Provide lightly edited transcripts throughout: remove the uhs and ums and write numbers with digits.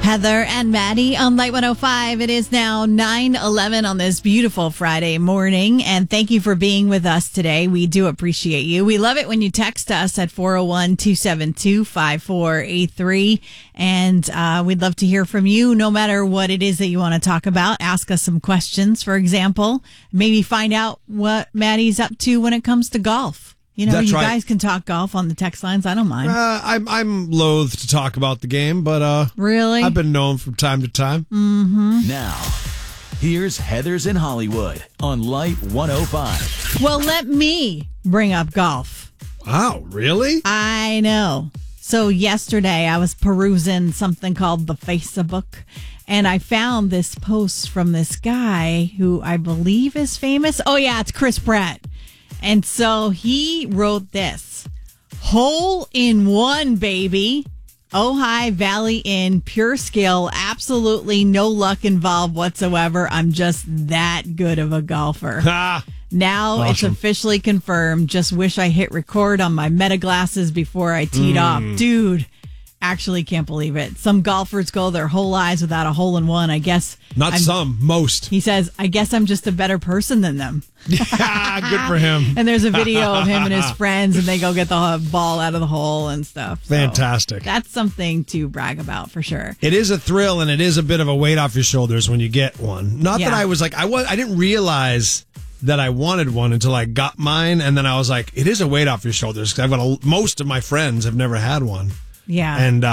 Heather and Maddie on Light 105. It is now 9:11 on this beautiful Friday morning, and thank you for being with us today. We do appreciate you. We love it when you text us at 401-272-5483, and we'd love to hear from you no matter what it is that you want to talk about. Ask us some questions, for example. Maybe find out what Maddie's up to when it comes to golf. You know, you guys can talk golf on the text lines. I don't mind. I'm loath to talk about the game, but really, I've been known from time to time. Mm-hmm. Now, here's Heather's in Hollywood on Light 105. Well, let me bring up golf. Wow, really? I know. So yesterday I was perusing something called the Facebook, and I found this post from this guy who I believe is famous. Oh, yeah, it's Chris Pratt. And so he wrote this: hole in one, baby. Ojai Valley Inn, pure skill, absolutely no luck involved whatsoever. I'm just that good of a golfer. Now awesome. It's officially confirmed. Just wish I hit record on my Meta glasses before I teed off. Dude, actually can't believe it. Some golfers go their whole lives without a hole in one. I guess. Most. He says, I guess I'm just a better person than them. Yeah, good for him. And there's a video of him and his friends, and they go get the ball out of the hole and stuff. So fantastic. That's something to brag about for sure. It is a thrill, and it is a bit of a weight off your shoulders when you get one. Not that I was like, I didn't realize that I wanted one until I got mine, and then I was like, it is a weight off your shoulders, because most of my friends have never had one. Yeah. And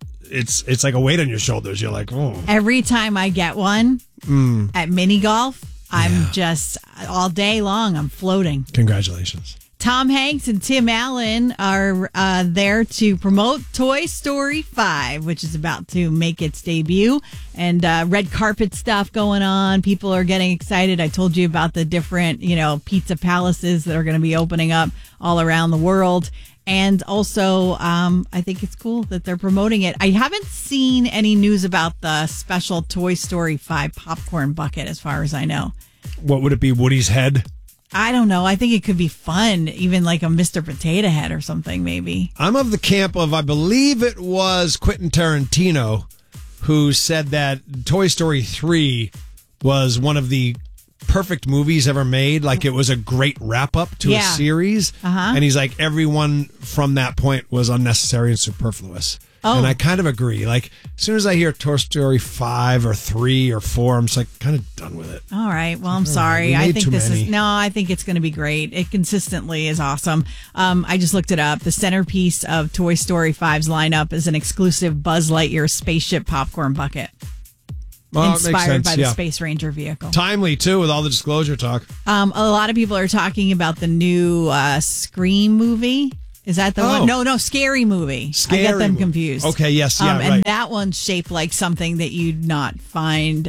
it's like a weight on your shoulders. You're like, oh. Every time I get one at mini golf, I'm just all day long, I'm floating. Congratulations. Tom Hanks and Tim Allen are there to promote Toy Story 5, which is about to make its debut. And red carpet stuff going on. People are getting excited. I told you about the different, pizza palaces that are going to be opening up all around the world. And also, I think it's cool that they're promoting it. I haven't seen any news about the special Toy Story 5 popcorn bucket, as far as I know. What would it be? Woody's head? I don't know. I think it could be fun, even like a Mr. Potato Head or something, maybe. I'm of the camp of, I believe it was Quentin Tarantino who said that Toy Story 3 was one of the perfect movies ever made. Like, it was a great wrap-up to a series. And he's like, everyone from that point was unnecessary and superfluous. And I kind of agree. Like, as soon as I hear Toy Story 5 or 3 or 4, I'm just like kind of done with it. All right. Well, I'm sorry. I think I think it's going to be great. It consistently is awesome. I just looked it up. The centerpiece of Toy Story 5's lineup is an exclusive Buzz Lightyear spaceship popcorn bucket. Well, inspired by the Space Ranger vehicle. Timely, too, with all the disclosure talk. A lot of people are talking about the new Scream movie. Is that the one? No, Scary Movie. I get them confused. Okay, yes, yeah, right. And that one's shaped like something that you'd not find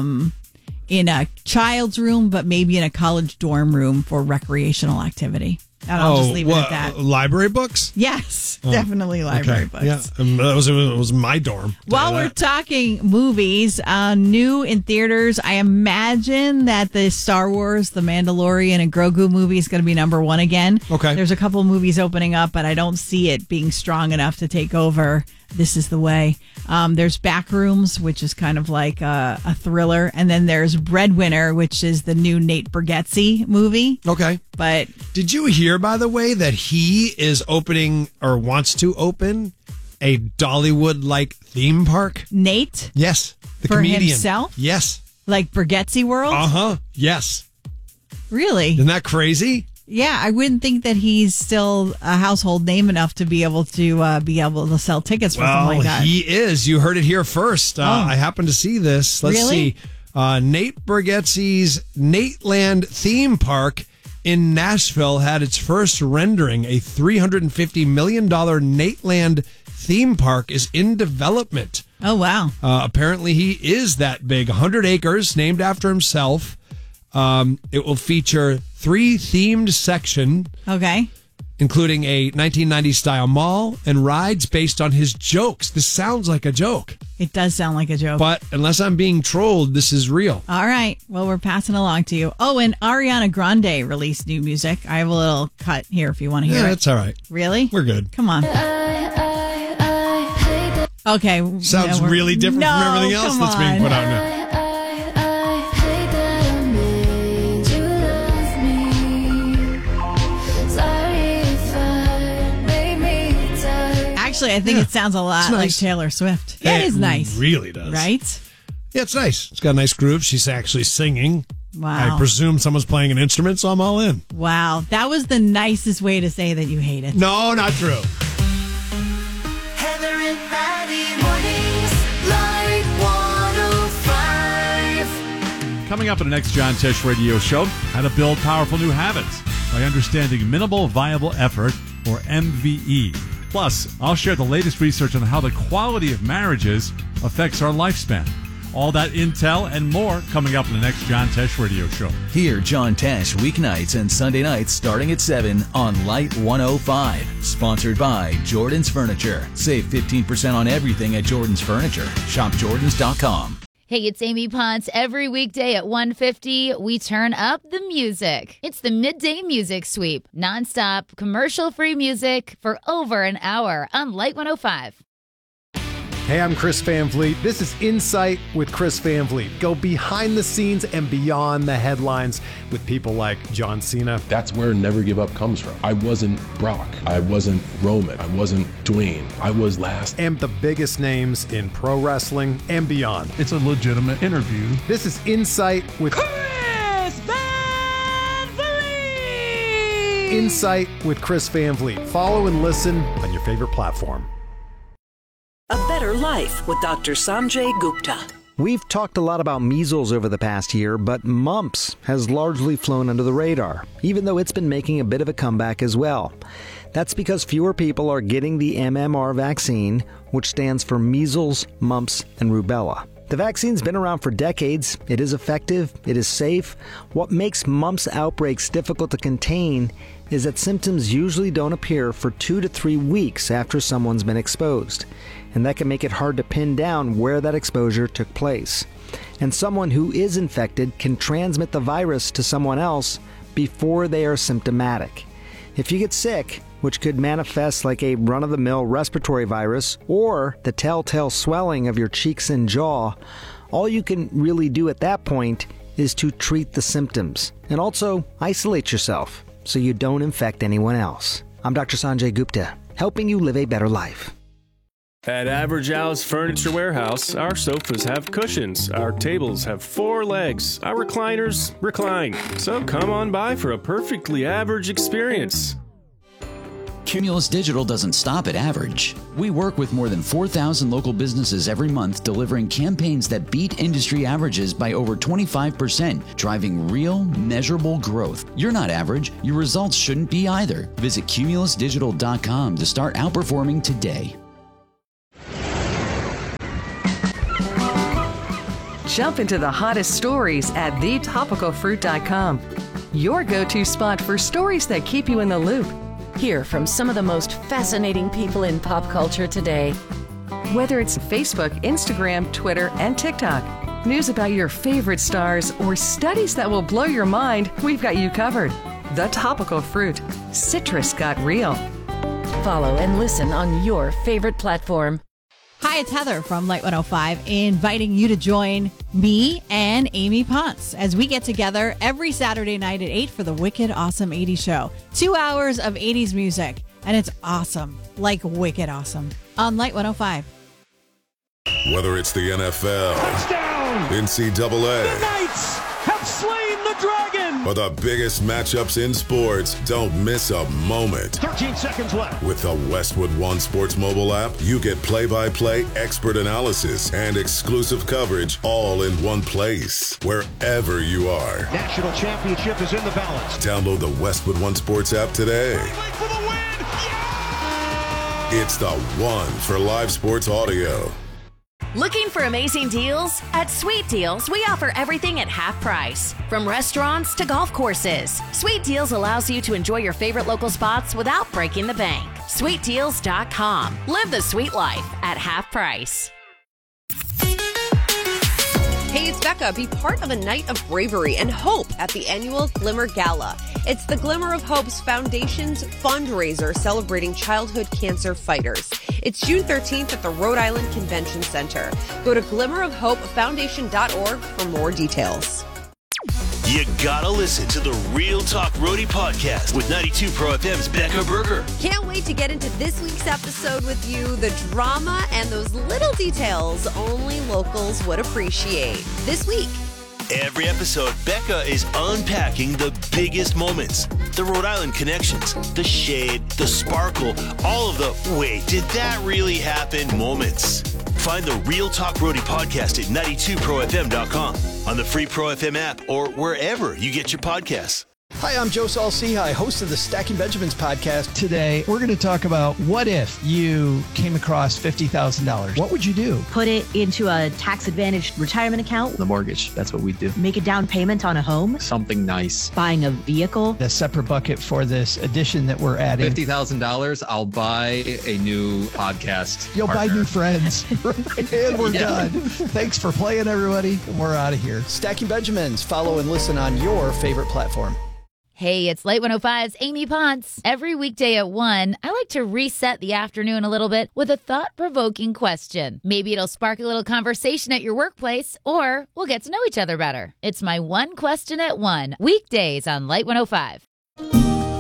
in a child's room, but maybe in a college dorm room for recreational activity. And I'll just leave it at that. Library books? Yes, definitely library books. Yeah, it was my dorm. While we're talking movies, new in theaters, I imagine that the Star Wars, The Mandalorian, and Grogu movie is going to be number one again. Okay. There's a couple movies opening up, but I don't see it being strong enough to take over This Is the Way. There's Backrooms, which is kind of like a thriller. And then there's Breadwinner, which is the new Nate Bargatze movie. Okay. But did you hear, by the way, that he is opening or wants to open a Dollywood-like theme park? Nate? Yes. The for comedian. Himself? Yes. Like Bargatze World? Uh-huh. Yes. Really? Isn't that crazy? Yeah, I wouldn't think that he's still a household name enough to be able to sell tickets for something like that. He is. You heard it here first. I happened to see this. Let's see. Nate Bargatze's Nateland theme park in Nashville had its first rendering. A $350 million Nateland theme park is in development. Oh, wow. Apparently he is that big. 100 acres, named after himself. It will feature 3 themed sections. Okay. Including a 1990s style mall and rides based on his jokes. This sounds like a joke. It does sound like a joke. But unless I'm being trolled, this is real. All right. Well, we're passing along to you. Oh, and Ariana Grande released new music. I have a little cut here if you want to hear it. Yeah, that's all right. Really? We're good. Come on. Okay. Sounds really different from everything else that's being put out now. Actually, I think it sounds a lot like Taylor Swift. Yeah, it is nice. It really does. Right? Yeah, it's nice. It's got a nice groove. She's actually singing. Wow. I presume someone's playing an instrument, so I'm all in. Wow. That was the nicest way to say that you hate it. No, not true. Heather and Maddie mornings, Light 105. Coming up in the next John Tesh radio show, how to build powerful new habits by understanding minimal viable effort, or MVE. Plus, I'll share the latest research on how the quality of marriages affects our lifespan. All that intel and more coming up in the next John Tesh radio show. Hear John Tesh weeknights and Sunday nights starting at 7 on Light 105. Sponsored by Jordan's Furniture. Save 15% on everything at Jordan's Furniture. ShopJordans.com. Hey, it's Amy Ponce. Every weekday at 1:50, we turn up the music. It's the Midday Music Sweep. Nonstop, commercial-free music for over an hour on Light 105. Hey, I'm Chris Van Vliet. This is Insight with Chris Van Vliet. Go behind the scenes and beyond the headlines with people like John Cena. That's where Never Give Up comes from. I wasn't Brock. I wasn't Roman. I wasn't Dwayne. I was last. And the biggest names in pro wrestling and beyond. It's a legitimate interview. This is Insight with Chris Van Vliet. Insight with Chris Van Vliet. Follow and listen on your favorite platform. A Better Life with Dr. Sanjay Gupta. We've talked a lot about measles over the past year, but mumps has largely flown under the radar, even though it's been making a bit of a comeback as well. That's because fewer people are getting the MMR vaccine, which stands for measles, mumps, and rubella. The vaccine's been around for decades. It is effective. It is safe. What makes mumps outbreaks difficult to contain is that symptoms usually don't appear for 2 to 3 weeks after someone's been exposed. And that can make it hard to pin down where that exposure took place. And someone who is infected can transmit the virus to someone else before they are symptomatic. If you get sick, which could manifest like a run-of-the-mill respiratory virus or the telltale swelling of your cheeks and jaw, all you can really do at that point is to treat the symptoms and also isolate yourself so you don't infect anyone else. I'm Dr. Sanjay Gupta, helping you live a better life. At Average Al's Furniture Warehouse, our sofas have cushions, our tables have 4 legs, our recliners recline. So come on by for a perfectly average experience. Cumulus Digital doesn't stop at average. We work with more than 4,000 local businesses every month, delivering campaigns that beat industry averages by over 25%, driving real, measurable growth. You're not average. Your results shouldn't be either. Visit cumulusdigital.com to start outperforming today. Jump into the hottest stories at thetopicalfruit.com. Your go-to spot for stories that keep you in the loop. Hear from some of the most fascinating people in pop culture today. Whether it's Facebook, Instagram, Twitter, and TikTok, news about your favorite stars, or studies that will blow your mind, we've got you covered. The Topical Fruit. Citrus got real. Follow and listen on your favorite platform. Hi, it's Heather from Light 105, inviting you to join me and Amy Ponce as we get together every Saturday night at 8 for the Wicked Awesome 80s show. 2 hours of 80s music, and it's awesome, like wicked awesome, on Light 105. Whether it's the NFL, touchdown, NCAA, the Knights have slain the dragon, or the biggest matchups in sports, don't miss a moment. 13 seconds left. With the Westwood One Sports mobile app, you get play-by-play expert analysis and exclusive coverage all in one place, wherever you are. National championship is in the balance. Download the Westwood One Sports app today. For the win! Yeah! It's the one for live sports audio. Looking for amazing deals? At Sweet Deals, we offer everything at half price. From restaurants to golf courses, Sweet Deals allows you to enjoy your favorite local spots without breaking the bank. SweetDeals.com. Live the sweet life at half price. Hey, it's Becca. Be part of a night of bravery and hope at the annual Glimmer Gala. It's the Glimmer of Hope's Foundation's fundraiser celebrating childhood cancer fighters. It's June 13th at the Rhode Island Convention Center. Go to glimmerofhopefoundation.org for more details. You gotta listen to the Real Talk Roadie podcast with 92 Pro FM's Becca Berger. Can't wait to get into this week's episode with you. The drama and those little details only locals would appreciate. This week. Every episode, Becca is unpacking the biggest moments. The Rhode Island connections, the shade, the sparkle, all of the wait, did that really happen moments. Find the Real Talk Roadie podcast at 92profm.com, on the free Pro FM app, or wherever you get your podcasts. Hi, I'm Joe Saul-Sehy, host of the Stacking Benjamins podcast. Today, we're going to talk about what if you came across $50,000? What would you do? Put it into a tax-advantaged retirement account. The mortgage, that's what we do. Make a down payment on a home. Something nice. Buying a vehicle. A separate bucket for this addition that we're adding. $50,000, I'll buy a new podcast. You'll partner. buy new friends. And we're done. Thanks for playing, everybody. We're out of here. Stacking Benjamins. Follow and listen on your favorite platform. Hey, it's Light 105's Amy Ponce. Every weekday at 1, I like to reset the afternoon a little bit with a thought-provoking question. Maybe it'll spark a little conversation at your workplace, or we'll get to know each other better. It's my one question at 1, weekdays on Light 105.